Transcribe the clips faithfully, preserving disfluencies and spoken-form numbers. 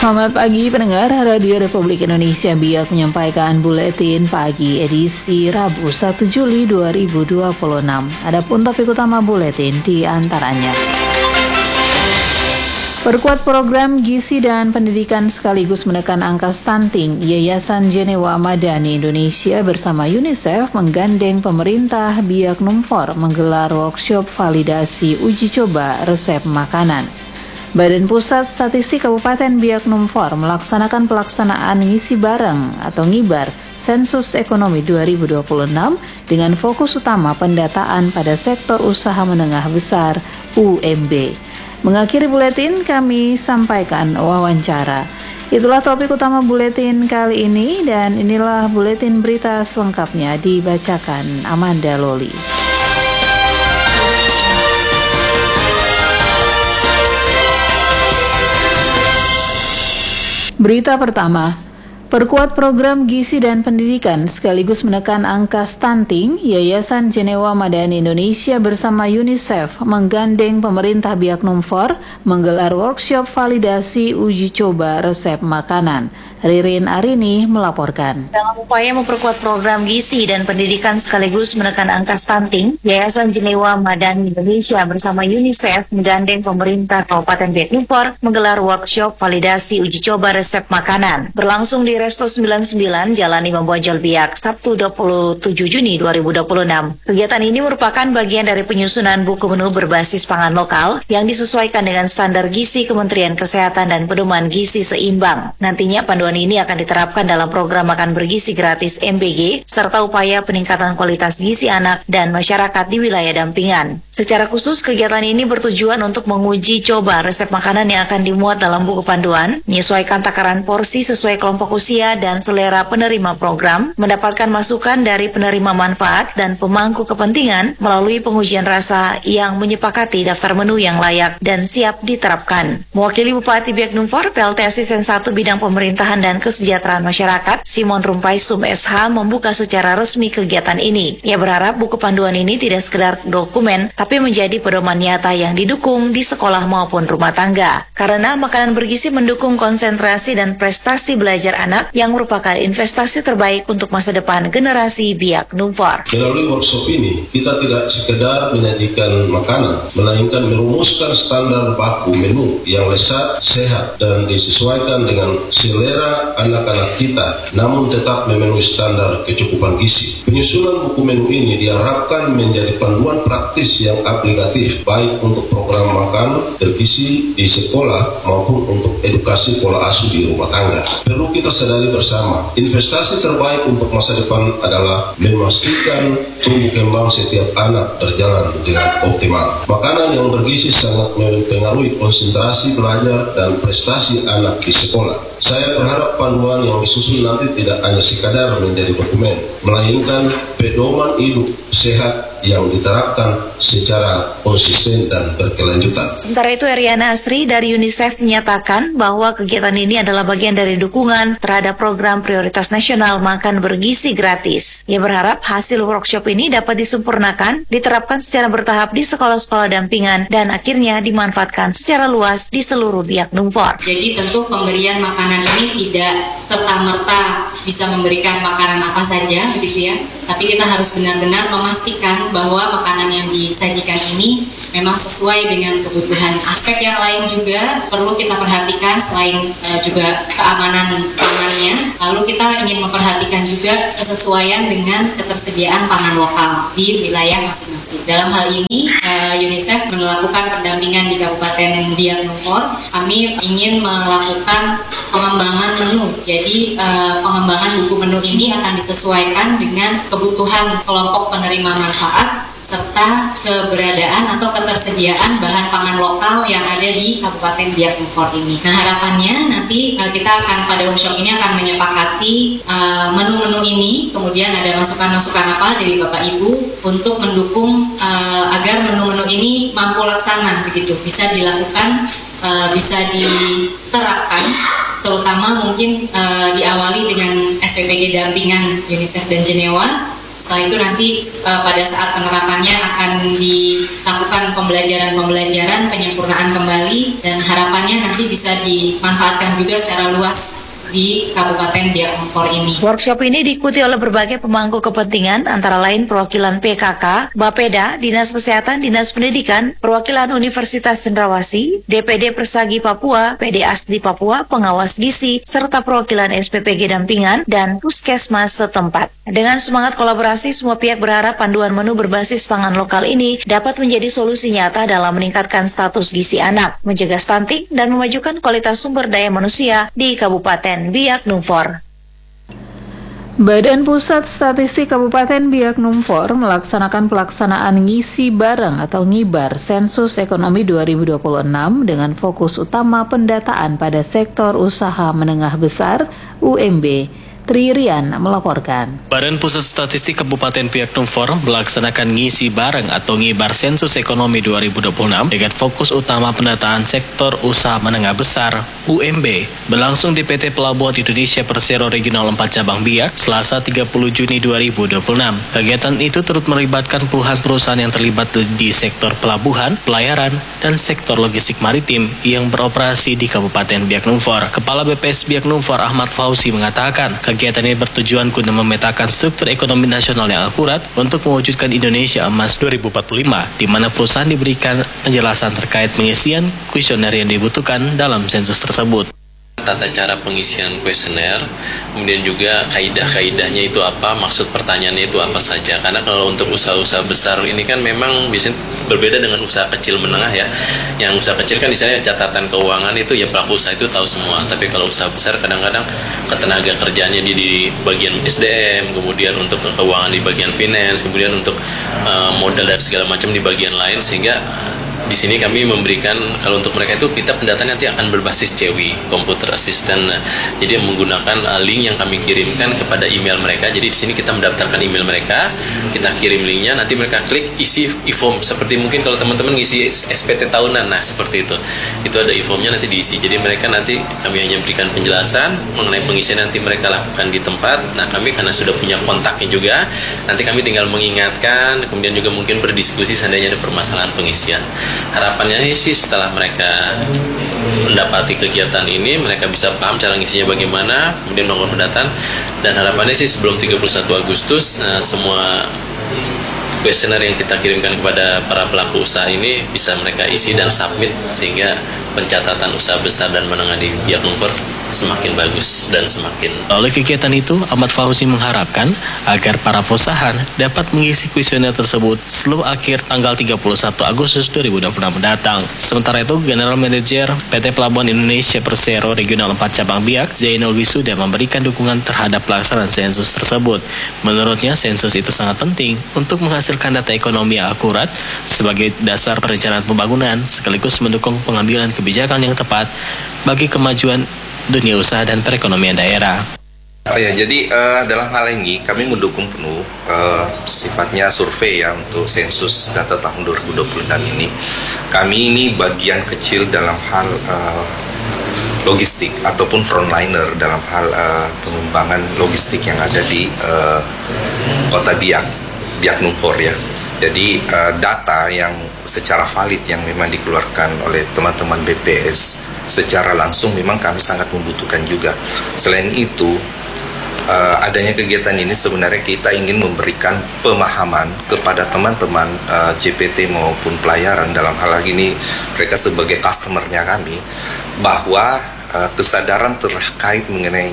Selamat pagi pendengar Radio Republik Indonesia. Biak menyampaikan buletin pagi edisi Rabu satu Juli dua ribu dua puluh enam. Adapun topik utama buletin di antaranya: perkuat program gizi dan pendidikan sekaligus menekan angka stunting. Yayasan Jenewa Madani Indonesia bersama UNICEF menggandeng pemerintah Biak Numfor menggelar workshop validasi uji coba resep makanan. Badan Pusat Statistik Kabupaten Biak Numfor melaksanakan pelaksanaan ngisi bareng atau ngibar Sensus Ekonomi dua ribu dua puluh enam dengan fokus utama pendataan pada sektor usaha menengah besar U M B. Mengakhiri buletin, kami sampaikan wawancara. Itulah topik utama buletin kali ini, dan inilah buletin berita selengkapnya dibacakan Amanda Loli. Berita pertama, perkuat program gizi dan pendidikan sekaligus menekan angka stunting. Yayasan Jenewa Madani Indonesia bersama UNICEF menggandeng pemerintah Biak Numfor menggelar workshop validasi uji coba resep makanan. Ririn Arini melaporkan. Dalam upaya memperkuat program gizi dan pendidikan sekaligus menekan angka stunting, Yayasan Jenewa Madani Indonesia bersama UNICEF menggandeng pemerintah Kabupaten Biak Numfor menggelar workshop validasi uji coba resep makanan. Berlangsung di Resto sembilan puluh sembilan Jalan Imam Bonjol Biak, Sabtu dua puluh tujuh Juni dua ribu dua puluh enam. Kegiatan ini merupakan bagian dari penyusunan buku menu berbasis pangan lokal yang disesuaikan dengan standar gizi Kementerian Kesehatan dan Pedoman Gizi Seimbang. Nantinya panduan ini akan diterapkan dalam program makan bergizi gratis M B G serta upaya peningkatan kualitas gizi anak dan masyarakat di wilayah dampingan. Secara khusus, kegiatan ini bertujuan untuk menguji coba resep makanan yang akan dimuat dalam buku panduan, menyesuaikan takaran porsi sesuai kelompok usia dan selera penerima program, mendapatkan masukan dari penerima manfaat dan pemangku kepentingan melalui pengujian rasa yang menyepakati daftar menu yang layak dan siap diterapkan. Mewakili Bupati Biak Numfor, P L T Asisten satu Bidang Pemerintahan dan Kesejahteraan Masyarakat, Simon Rumpai Sum S H membuka secara resmi kegiatan ini. Ia berharap buku panduan ini tidak sekedar dokumen, tapi menjadi pedoman nyata yang didukung di sekolah maupun rumah tangga. Karena makanan bergizi mendukung konsentrasi dan prestasi belajar anak yang merupakan investasi terbaik untuk masa depan generasi Biak Numfor. Melalui workshop ini, kita tidak sekedar menyajikan makanan, melainkan merumuskan standar baku menu yang lezat, sehat, dan disesuaikan dengan selera anak-anak kita, namun tetap memenuhi standar kecukupan gizi. Penyusunan buku menu ini diharapkan menjadi panduan praktis yang aplikatif, baik untuk program makan bergizi di sekolah maupun untuk edukasi pola asuh di rumah tangga. Perlu kita sadari bersama, investasi terbaik untuk masa depan adalah memastikan tumbuh kembang setiap anak berjalan dengan optimal. Makanan yang bergizi sangat mempengaruhi konsentrasi belajar dan prestasi anak di sekolah. Saya berharap panduan yang disusun nanti tidak hanya sekadar menjadi dokumen, melainkan pedoman hidup sehat yang diterapkan secara konsisten dan berkelanjutan. Sementara itu, Eriana Asri dari UNICEF menyatakan bahwa kegiatan ini adalah bagian dari dukungan terhadap program prioritas nasional makan bergizi gratis. Ia berharap hasil workshop ini dapat disempurnakan, diterapkan secara bertahap di sekolah-sekolah dampingan, dan akhirnya dimanfaatkan secara luas di seluruh Biak Numfor. Jadi tentu pemberian makanan ini tidak serta-merta bisa memberikan makanan apa saja, begitu ya. Tapi kita harus benar-benar memastikan bahwa makanan yang disajikan ini memang sesuai dengan kebutuhan. Aspek yang lain juga perlu kita perhatikan selain uh, juga keamanan pangannya. Lalu kita ingin memperhatikan juga kesesuaian dengan ketersediaan pangan lokal di wilayah masing-masing. Dalam hal ini uh, UNICEF melakukan pendampingan di Kabupaten Biak Numfor. Kami ingin melakukan pengembangan menu. Jadi uh, pengembangan buku menu ini akan disesuaikan dengan kebutuhan kelompok penerima manfaat serta keberadaan atau ketersediaan bahan pangan lokal yang ada di Kabupaten Biak Numfor ini. Nah, harapannya nanti uh, kita akan pada workshop ini akan menyepakati uh, menu-menu ini, kemudian ada masukan-masukan apa dari Bapak Ibu untuk mendukung uh, agar menu-menu ini mampu laksana begitu, bisa dilakukan, uh, bisa diterapkan, terutama mungkin uh, diawali dengan S P P G dampingan UNICEF dan Jenewa, Setelah itu nanti uh, pada saat penerapannya akan dilakukan pembelajaran-pembelajaran, penyempurnaan kembali, dan harapannya nanti bisa dimanfaatkan juga secara luas di Kabupaten Biak Numfor ini. Workshop ini diikuti oleh berbagai pemangku kepentingan, antara lain perwakilan P K K, Bapeda, Dinas Kesehatan, Dinas Pendidikan, perwakilan Universitas Cendrawasih, D P D Persagi Papua, P D Asdi Papua, pengawas gizi, serta perwakilan S P P G Dampingan dan Puskesmas setempat. Dengan semangat kolaborasi, semua pihak berharap panduan menu berbasis pangan lokal ini dapat menjadi solusi nyata dalam meningkatkan status gizi anak, mencegah stunting, dan memajukan kualitas sumber daya manusia di Kabupaten Biak Numfor. Badan Pusat Statistik Kabupaten Biak Numfor melaksanakan pelaksanaan ngisi bareng atau ngibar Sensus Ekonomi dua ribu dua puluh enam dengan fokus utama pendataan pada sektor usaha menengah besar U M B. Tri Rian melaporkan. Badan Pusat Statistik Kabupaten Biak Numfor melaksanakan ngisi bareng atau ngibar Sensus Ekonomi dua ribu dua puluh enam dengan fokus utama pendataan sektor usaha menengah besar U M B berlangsung di P T Pelabuhan Indonesia Persero Regional empat Cabang Biak Selasa tiga puluh Juni dua ribu dua puluh enam. Kegiatan itu turut melibatkan puluhan perusahaan yang terlibat di sektor pelabuhan, pelayaran, dan sektor logistik maritim yang beroperasi di Kabupaten Biak Numfor. Kepala B P S Biak Numfor Ahmad Fauzi mengatakan, kegiatan ini bertujuan guna memetakan struktur ekonomi nasional yang akurat untuk mewujudkan Indonesia Emas dua ribu empat puluh lima, di mana perusahaan diberikan penjelasan terkait pengisian kuesioner yang dibutuhkan dalam sensus tersebut. Tata cara pengisian kuesioner, kemudian juga kaidah-kaidahnya itu apa, maksud pertanyaannya itu apa saja. Karena kalau untuk usaha-usaha besar ini kan memang biasanya berbeda dengan usaha kecil menengah ya. Yang usaha kecil kan misalnya catatan keuangan itu ya pelaku usaha itu tahu semua. Tapi kalau usaha besar kadang-kadang ketenaga kerjaannya di, di bagian S D M, kemudian untuk keuangan di bagian finance, kemudian untuk uh, modal dan segala macam di bagian lain, sehingga di sini kami memberikan, kalau untuk mereka itu kita pendataan nanti akan berbasis C W I, Computer Assistant. Jadi menggunakan uh, link yang kami kirimkan kepada email mereka. Jadi di sini kita mendaftarkan email mereka, kita kirim linknya, nanti mereka klik isi e-form. Seperti mungkin kalau teman-teman ngisi S P T tahunan, nah seperti itu. Itu ada e-formnya nanti diisi. Jadi mereka nanti kami hanya berikan penjelasan mengenai pengisian, nanti mereka lakukan di tempat. Nah kami karena sudah punya kontaknya juga, nanti kami tinggal mengingatkan, kemudian juga mungkin berdiskusi seandainya ada permasalahan pengisian. Harapannya sih setelah mereka mendapati kegiatan ini, mereka bisa paham cara ngisinya bagaimana, kemudian melakukan pendataan, dan harapannya sih sebelum tiga puluh satu Agustus nah, semua kuesioner yang kita kirimkan kepada para pelaku usaha ini bisa mereka isi dan submit, sehingga pencatatan usaha besar dan menengah di Biak Numfor semakin bagus dan semakin. Oleh kegiatan itu, Ahmad Fauzi mengharapkan agar para perusahaan dapat mengisi kuesioner tersebut sebelum akhir tanggal tiga puluh satu Agustus dua ribu dua puluh enam mendatang. Sementara itu, General Manager P T Pelabuhan Indonesia Persero Regional empat Cabang Biak, Zainul Wisuda, memberikan dukungan terhadap pelaksanaan sensus tersebut. Menurutnya, sensus itu sangat penting untuk menghasilkan data ekonomi yang akurat sebagai dasar perencanaan pembangunan, sekaligus mendukung pengambilan kebijakan yang tepat bagi kemajuan dunia usaha dan perekonomian daerah. Oh ya, jadi uh, dalam hal ini kami mendukung penuh uh, sifatnya survei ya untuk sensus data tahun dua ribu dua puluh enam ini. Kami ini bagian kecil dalam hal uh, logistik ataupun frontliner dalam hal uh, pengembangan logistik yang ada di uh, kota Biak, Biak Numfor ya. Jadi uh, data yang secara valid yang memang dikeluarkan oleh teman-teman B P S secara langsung memang kami sangat membutuhkan juga. Selain itu, uh, adanya kegiatan ini sebenarnya kita ingin memberikan pemahaman kepada teman-teman uh, J P T maupun pelayaran, dalam hal ini mereka sebagai customer-nya kami, bahwa uh, kesadaran terkait mengenai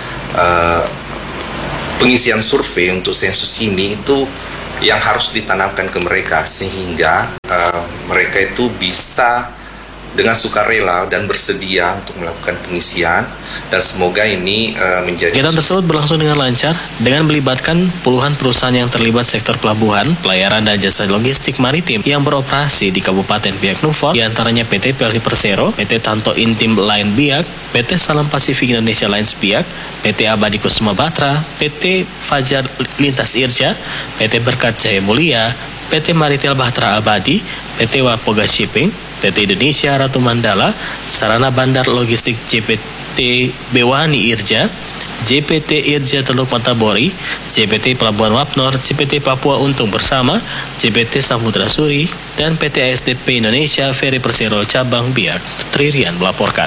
uh, pengisian survei untuk sensus ini itu yang harus ditanamkan ke mereka, sehingga uh, mereka itu bisa dengan sukarela dan bersedia untuk melakukan pengisian, dan semoga ini uh, menjadi... Kegiatan tersebut berlangsung dengan lancar dengan melibatkan puluhan perusahaan yang terlibat sektor pelabuhan, pelayaran, dan jasa logistik maritim yang beroperasi di Kabupaten Biak Numfor, diantaranya P T P L Persero, P T Tanto Intim Line Biak, P T Salam Pasifik Indonesia Lines Biak, P T Abadi Kusuma Batra, P T Fajar Lintas Irja, P T Berkat Jaya Mulia, P T Maritel Bahtera Abadi, P T Wapoga Shipping, P T Indonesia Ratu Mandala, Sarana Bandar Logistik J P T Bewani Irja, J P T Irja Teluk Matabori, J P T Pelabuhan Wapnor, J P T Papua Untung Bersama, J P T Samudra Suri, dan P T A S D P Indonesia Ferry Persero Cabang Biak. Tririan melaporkan.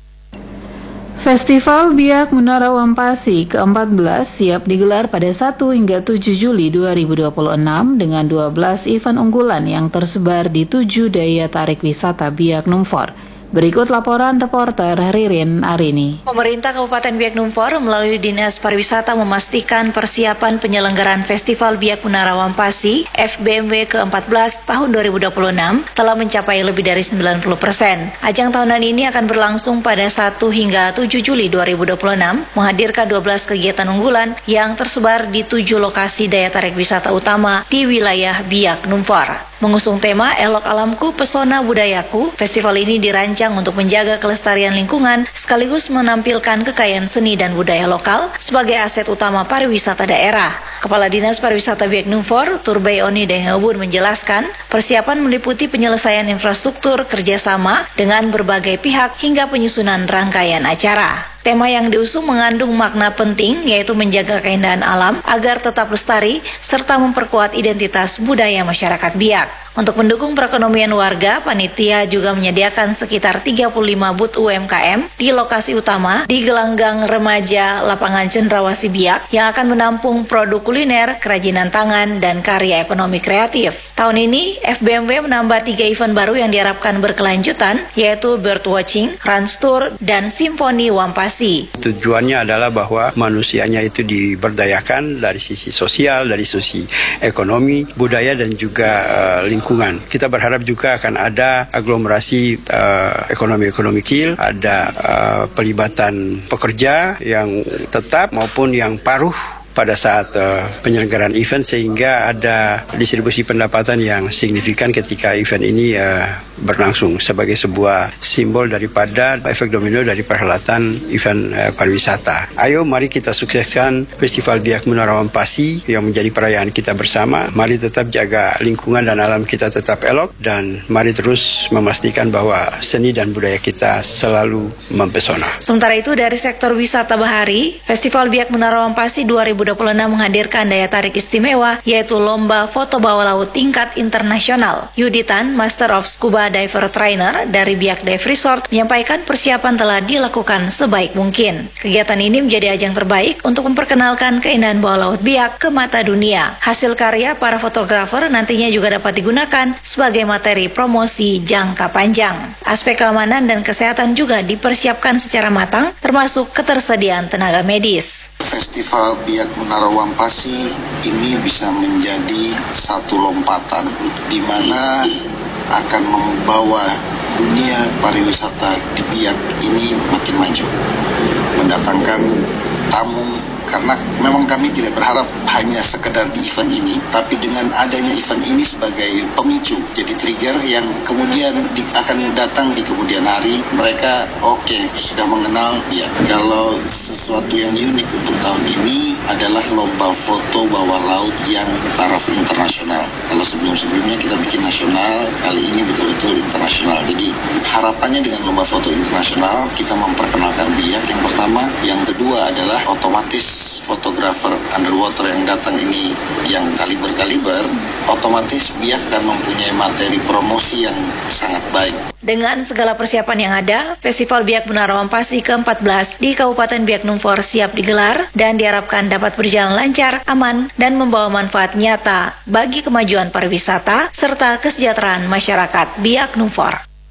Festival Biak Menara Wampasi ke empat belas siap digelar pada satu hingga tujuh Juli dua ribu dua puluh enam dengan dua belas event unggulan yang tersebar di tujuh daya tarik wisata Biak Numfor. Berikut laporan reporter Ririn Arini. Pemerintah Kabupaten Biak Numfor melalui Dinas Pariwisata memastikan persiapan penyelenggaraan Festival Biak Menara Wampasi F B M W ke empat belas tahun dua ribu dua puluh enam telah mencapai lebih dari sembilan puluh persen. Ajang tahunan ini akan berlangsung pada satu hingga tujuh Juli dua ribu dua puluh enam, menghadirkan dua belas kegiatan unggulan yang tersebar di tujuh lokasi daya tarik wisata utama di wilayah Biak Numfor. Mengusung tema Elok Alamku, Pesona Budayaku, festival ini dirancang untuk menjaga kelestarian lingkungan sekaligus menampilkan kekayaan seni dan budaya lokal sebagai aset utama pariwisata daerah. Kepala Dinas Pariwisata Biak Numfor, Turbay Oni Dengebun menjelaskan, persiapan meliputi penyelesaian infrastruktur kerjasama dengan berbagai pihak hingga penyusunan rangkaian acara. Tema yang diusung mengandung makna penting, yaitu menjaga keindahan alam agar tetap lestari serta memperkuat identitas budaya masyarakat Biak. Untuk mendukung perekonomian warga, panitia juga menyediakan sekitar tiga puluh lima booth U M K M di lokasi utama di gelanggang remaja Lapangan Cendrawasih Biak yang akan menampung produk kuliner, kerajinan tangan, dan karya ekonomi kreatif. Tahun ini, F B M W menambah tiga event baru yang diharapkan berkelanjutan, yaitu Birdwatching, Rans Tour, dan Simfoni Wampasi. Tujuannya adalah bahwa manusianya itu diberdayakan dari sisi sosial, dari sisi ekonomi, budaya, dan juga uh, lingkungan. Kita berharap juga akan ada aglomerasi uh, ekonomi-ekonomi kecil, ada uh, pelibatan pekerja yang tetap maupun yang paruh pada saat uh, penyelenggaraan event, sehingga ada distribusi pendapatan yang signifikan ketika event ini uh, berlangsung sebagai sebuah simbol daripada efek domino dari perhelatan event uh, pariwisata. Ayo mari kita sukseskan Festival Biak Menara Wampasi yang menjadi perayaan kita bersama. Mari tetap jaga lingkungan dan alam kita tetap elok, dan mari terus memastikan bahwa seni dan budaya kita selalu mempesona. Sementara itu, dari sektor wisata bahari, Festival Biak Menara Wampasi dua ribu dua puluh enam menghadirkan daya tarik istimewa, yaitu lomba foto bawah laut tingkat internasional. Yuditan, Master of Scuba Diver Trainer dari Biak Dive Resort, menyampaikan persiapan telah dilakukan sebaik mungkin. Kegiatan ini menjadi ajang terbaik untuk memperkenalkan keindahan bawah laut Biak ke mata dunia. Hasil karya para fotografer nantinya juga dapat digunakan sebagai materi promosi jangka panjang. Aspek keamanan dan kesehatan juga dipersiapkan secara matang, termasuk ketersediaan tenaga medis. Festival Biak Menara Wampasi ini bisa menjadi satu lompatan di mana akan membawa dunia pariwisata di Biak ini makin maju, mendatangkan tamu, karena memang kami tidak berharap hanya sekedar di event ini, tapi dengan adanya event ini sebagai pemicu, jadi trigger yang kemudian di, akan datang di kemudian hari, mereka oke, okay, sudah mengenal Biak. Kalau sesuatu yang unik untuk tahun ini adalah lomba foto bawah laut yang taraf internasional. Kalau sebelum-sebelumnya kita bikin nasional, kali ini betul-betul internasional. Jadi harapannya dengan lomba foto internasional, kita memperkenalkan Biak yang pertama. Yang kedua adalah otomatis fotografer underwater yang datang ini yang kaliber-kaliber, otomatis Biak akan mempunyai materi promosi yang sangat baik. Dengan segala persiapan yang ada, Festival Biak Menara Wampasi ke empat belas di Kabupaten Biak Numfor siap digelar dan diharapkan dapat berjalan lancar, aman, dan membawa manfaat nyata bagi kemajuan pariwisata serta kesejahteraan masyarakat Biak Numfor.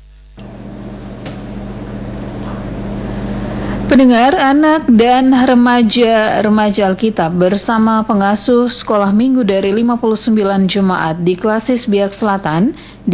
Pendengar, anak dan remaja-remaja Alkitab bersama pengasuh sekolah minggu dari lima puluh sembilan jemaat di Klasis Biak Selatan